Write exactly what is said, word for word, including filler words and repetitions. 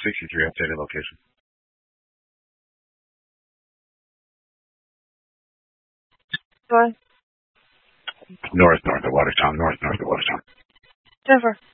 sixty-three updated location. Go ahead. North, north of Watertown. North, north of Watertown. Jennifer.